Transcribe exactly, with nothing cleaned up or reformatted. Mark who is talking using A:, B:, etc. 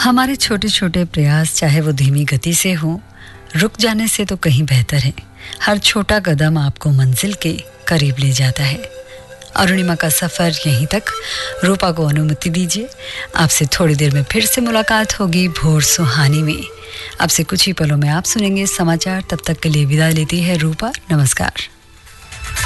A: हमारे छोटे छोटे प्रयास चाहे वो धीमी गति से हो, रुक जाने से तो कहीं बेहतर है। हर छोटा कदम आपको मंजिल के करीब ले जाता है। अरुणिमा का सफ़र यहीं तक। रूपा को अनुमति दीजिए, आपसे थोड़ी देर में फिर से मुलाकात होगी भोर सुहानी में। आपसे कुछ ही पलों में आप सुनेंगे समाचार। तब तक के लिए विदा लेती है रूपा। नमस्कार।